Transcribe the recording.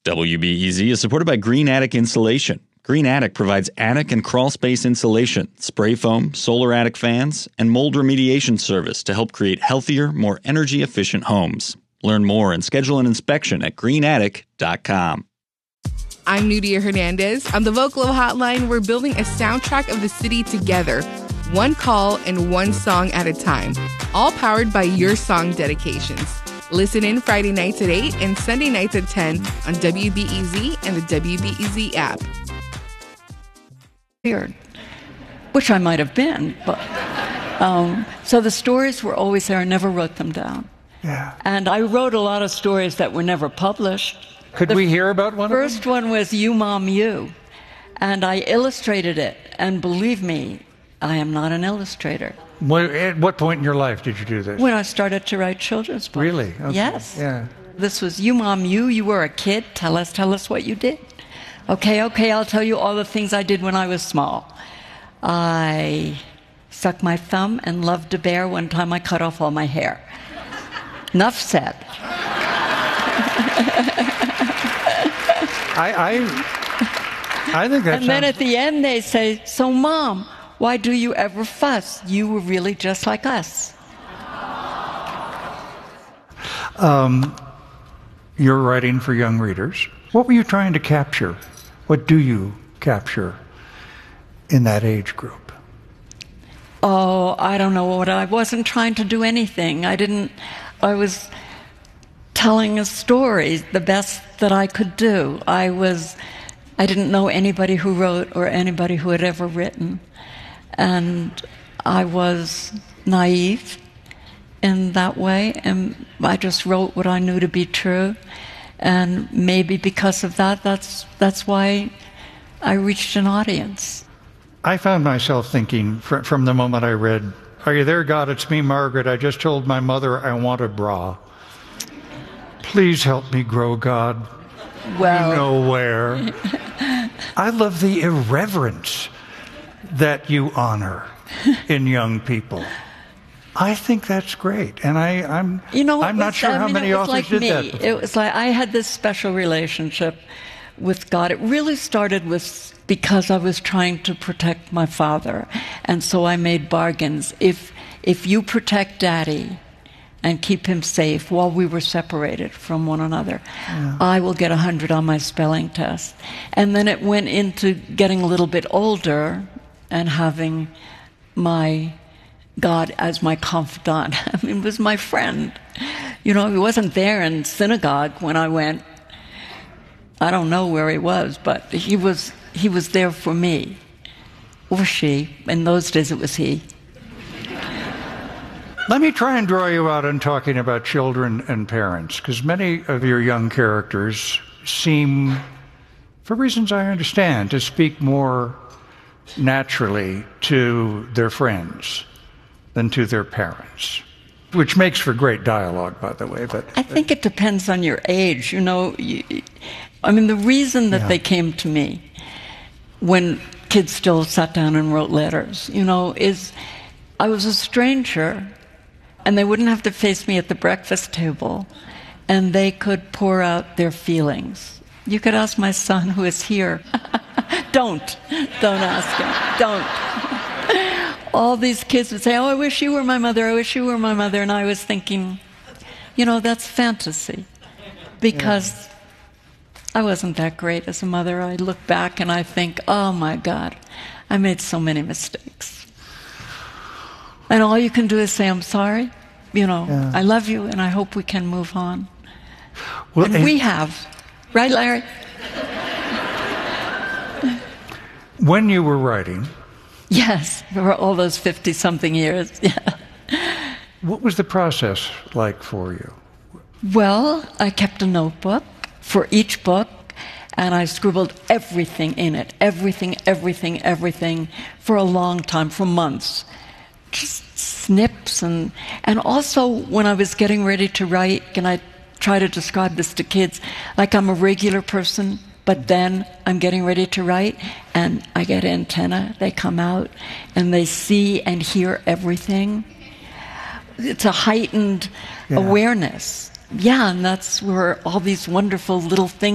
WBEZ is supported by Green Attic Insulation. Green Attic provides attic and crawl space insulation, spray foam, solar attic fans, and mold remediation service to help create healthier, more energy-efficient homes. Learn more and schedule an inspection at greenattic.com. I'm Nudia Hernandez. On the Vocalo Hotline, we're building a soundtrack of the city together, one call and one song at a time, all powered by your song dedications. Listen in Friday nights at 8 and Sunday nights at 10 on WBEZ and the WBEZ app. Weird, which I might have been, but so the stories were always there. I never wrote them down. Yeah. And I wrote a lot of stories that were never published. Could we hear about one of them? First one was You Mom You, and I illustrated it. And believe me, I am not an illustrator. At what point in your life did you do this? When I started to write children's books. Really? Okay. Yes. Yeah. This was You Mom You. You were a kid. Tell us what you did. Okay, I'll tell you all the things I did when I was small. I sucked my thumb and loved a bear. One time I cut off all my hair. Enough said. I think that's. And then at the end they say, "So, Mom, why do you ever fuss? You were really just like us." You're writing for young readers. What were you trying to capture? What do you capture in that age group? Oh, I don't know what. I wasn't trying to do anything. I was telling a story the best that I could do. I didn't know anybody who wrote or anybody who had ever written. And I was naive in that way, and I just wrote what I knew to be true. And maybe because of that, that's why I reached an audience. I found myself thinking from the moment I read, "Are you there, God? It's me, Margaret. I just told my mother I want a bra. Please help me grow, God. Well, You know where." I love the irreverence that you honor in young people. I think that's great, and I'm not sure how many authors did that before. It was like I had this special relationship with God. It really started because I was trying to protect my father, and so I made bargains. If you protect Daddy and keep him safe while we were separated from one another, I will get 100 on my spelling test. And then it went into getting a little bit older and having my God as my confidant. I mean, he was my friend. He wasn't there in synagogue when I went. I don't know where he was, but he was there for me. Or she. In those days, it was he. Let me try and draw you out on talking about children and parents, because many of your young characters seem, for reasons I understand, to speak more naturally to their friends than to their parents, which makes for great dialogue, by the way. But I think it depends on your age. The reason that they came to me when kids still sat down and wrote letters, is I was a stranger, and they wouldn't have to face me at the breakfast table, and they could pour out their feelings. You could ask my son, who is here. Don't ask him. Don't. All these kids would say, "Oh, I wish you were my mother. I wish you were my mother." And I was thinking, that's fantasy, because I wasn't that great as a mother. I look back and I think, oh my God, I made so many mistakes. And all you can do is say, "I'm sorry. I love you, and I hope we can move on." Well, and we have. Right, Larry? When you were writing... Yes, for all those 50-something years, yeah. What was the process like for you? Well, I kept a notebook for each book, and I scribbled everything in it. Everything, for a long time, for months. Just snips, and also when I was getting ready to write, and I try to describe this to kids, like I'm a regular person, but then I'm getting ready to write, and I get antenna. They come out, and they see and hear everything. It's a heightened awareness. Yeah, and that's where all these wonderful little things